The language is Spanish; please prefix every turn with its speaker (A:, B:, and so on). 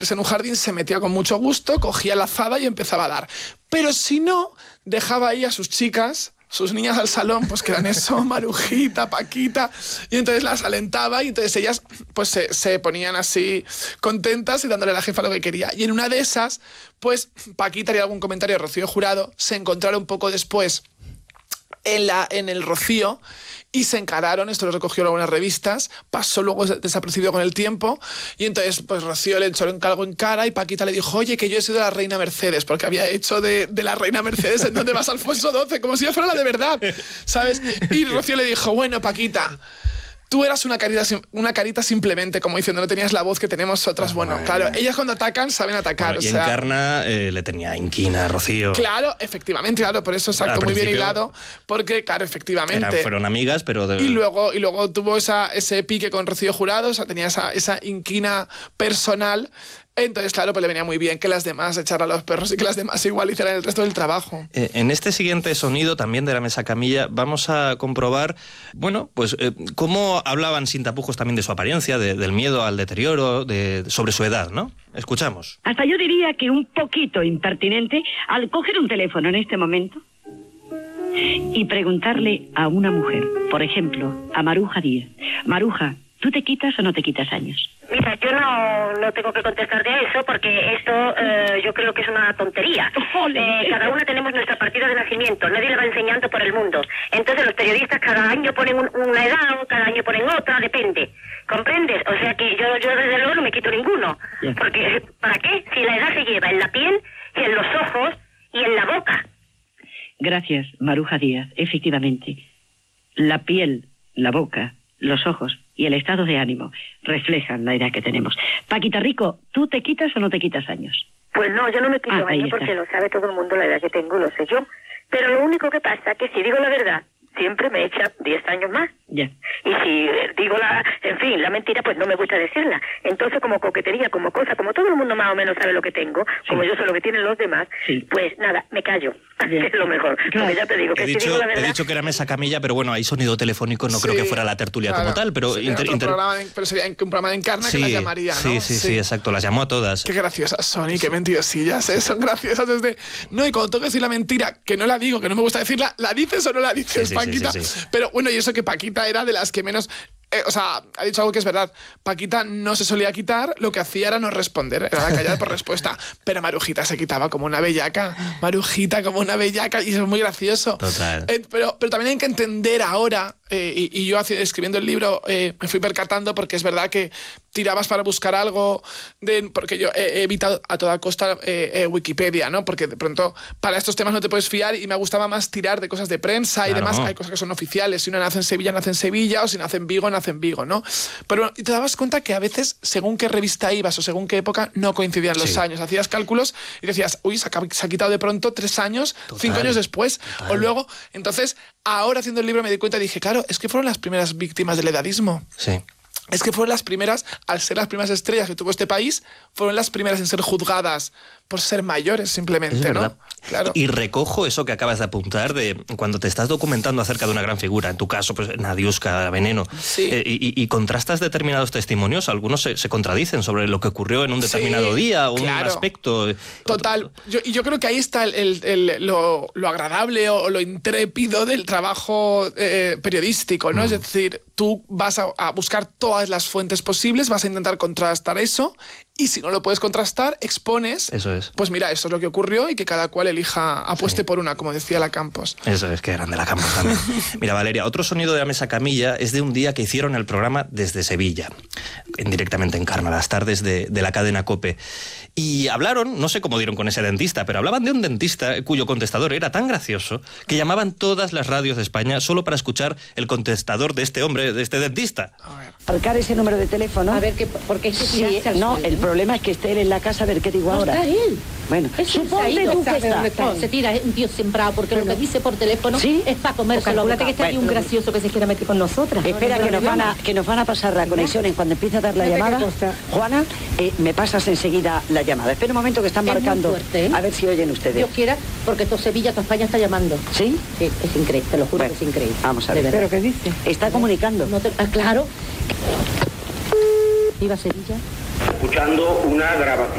A: en un jardín se metía con mucho gusto, cogía la azada y empezaba a dar. Pero si no, dejaba ahí a sus chicas, sus niñas al salón, pues que eran eso, Marujita, Paquita, y entonces las alentaba y entonces ellas pues se ponían así contentas y dándole a la jefa lo que quería. Y en una de esas, pues Paquita haría algún comentario de Rocío Jurado, se encontraron un poco después en el Rocío y se encararon, esto lo recogió en algunas revistas, pasó luego desapercibido con el tiempo y entonces pues Rocío le echó algo en cara y Paquita le dijo, oye, que yo he sido la reina Mercedes, porque había hecho de la reina Mercedes en Donde vas Alfonso XII, como si yo fuera la de verdad, ¿sabes? Y Rocío le dijo, bueno, Paquita, tú eras una carita simplemente, como diciendo, no tenías la voz que tenemos otras. Bueno, claro, ellas cuando atacan saben atacar.
B: Bueno, y Encarna le tenía inquina a Rocío.
A: Claro, efectivamente, claro, por eso exacto, muy bien hilado, porque, claro, efectivamente.
B: Fueron amigas, pero...
A: Y luego tuvo ese pique con Rocío Jurado, o sea, tenía esa inquina personal. Entonces, claro, pues le venía muy bien que las demás echaran a los perros y que las demás igual hicieran el resto del trabajo.
B: En este siguiente sonido, también de la mesa camilla, vamos a comprobar, bueno, pues cómo hablaban sin tapujos también de su apariencia, del miedo al deterioro, sobre su edad, ¿no? Escuchamos.
C: Hasta yo diría que un poquito impertinente al coger un teléfono en este momento y preguntarle a una mujer, por ejemplo, a Maruja Díaz. Maruja, ¿tú te quitas o no te quitas años?
D: Mira, yo no tengo que contestarte a eso porque esto yo creo que es una tontería. Cada una tenemos nuestra partida de nacimiento, nadie le va enseñando por el mundo. Entonces los periodistas cada año ponen una edad, cada año ponen otra, depende. ¿Comprendes? O sea que yo desde luego no me quito ninguno. Porque ¿para qué? Si la edad se lleva en la piel, y en los ojos y en la boca.
C: Gracias, Maruja Díaz. Efectivamente, la piel, la boca, los ojos y el estado de ánimo reflejan la edad que tenemos. Paquita Rico, ¿tú te quitas o no te quitas años?
D: Pues no, yo no me quito años porque lo sabe todo el mundo la edad que tengo, lo sé yo. Pero lo único que pasa es que si digo la verdad, siempre me echa 10 años más.
C: Ya.
D: Y si digo la mentira, pues no me gusta decirla. Entonces, como coquetería, como cosa, como todo el mundo más o menos sabe lo que tengo, como yo sé lo que tienen los demás, pues nada, me callo. Es lo mejor. Claro. Porque ya te digo que si digo la verdad...
B: He dicho que era mesa camilla, pero bueno, hay sonido telefónico, no creo que fuera la tertulia como tal, pero...
A: pero sería un programa de Encarna que las llamaría, ¿no?
B: Sí, exacto, las llamó a todas.
A: Qué graciosas son y qué mentirosillas, son graciosas desde... No, y cuando tengo que decir la mentira, que no la digo, que no me gusta decirla, ¿la dices o no la dices, Paquita? Sí. Pero bueno, y eso que Paquita era de las que menos... o sea, ha dicho algo que es verdad. Paquita no se solía quitar, lo que hacía era no responder, era callar por respuesta. Pero Marujita se quitaba como una bellaca. Marujita como una bellaca, y eso es muy gracioso.
B: Total.
A: Pero también hay que entender ahora, y yo escribiendo el libro me fui percatando, porque es verdad que tirabas para buscar algo, porque yo he evitado a toda costa Wikipedia, ¿no? Porque de pronto para estos temas no te puedes fiar y me gustaba más tirar de cosas de prensa y demás. Hay cosas que son oficiales. Si una nace en Sevilla, o si nace en Vigo, nace en Vigo, ¿no? Pero te dabas cuenta que a veces, según qué revista ibas o según qué época, no coincidían los años. Hacías cálculos y decías, uy, se ha quitado de pronto 3 años, 5 años después. O luego, entonces, ahora haciendo el libro me di cuenta y dije, claro, es que fueron las primeras víctimas del edadismo.
B: Sí.
A: Es que fueron las primeras, al ser las primeras estrellas que tuvo este país, fueron las primeras en ser juzgadas por ser mayores, simplemente, ¿no? Claro.
B: Y recojo eso que acabas de apuntar de cuando te estás documentando acerca de una gran figura, en tu caso, pues Nadiuska, Veneno, y contrastas determinados testimonios, algunos se contradicen sobre lo que ocurrió en un determinado día o un aspecto.
A: Total. Yo creo que ahí está lo agradable o lo intrépido del trabajo periodístico, ¿no? Es decir, tú vas a buscar todas las fuentes posibles, vas a intentar contrastar eso, y si no lo puedes contrastar, expones.
B: Eso es.
A: Pues mira, esto es lo que ocurrió y que cada cual apueste por una, como decía la Campos.
B: Eso es, que grande la Campos también. Mira, Valeria, otro sonido de la mesa camilla es de un día que hicieron el programa desde Sevilla, directamente en Encarna, las tardes de la cadena COPE. Y hablaron, no sé cómo dieron con ese dentista, pero hablaban de un dentista cuyo contestador era tan gracioso que llamaban todas las radios de España solo para escuchar el contestador de este hombre, de este dentista.
C: Marcar ese número de teléfono.
E: A ver, ¿por qué
C: el problema es que esté él en la casa, a ver qué digo ahora.
E: ¿Está él?
C: Bueno, suponte tú que está.
E: Se tira, es un tío sembrado, porque lo que dice por teléfono es para comérselo.
F: Calculate que está ahí un gracioso que se quiera meter con nosotras.
C: Espera, que nos van a pasar la conexión. En cuando empiece a dar la llamada, Juana, me pasas enseguida la llamada. Espera un momento que están marcando.
E: Fuerte, ¿eh?
C: A ver si oyen ustedes.
E: Dios quiera, porque todo Sevilla, toda España está llamando.
C: ¿Sí?
E: Sí, es increíble, te lo juro, que es increíble.
C: Vamos a ver.
F: ¿Pero qué dice?
C: Está comunicando.
E: Claro. Viva Sevilla.
G: Escuchando una grabación.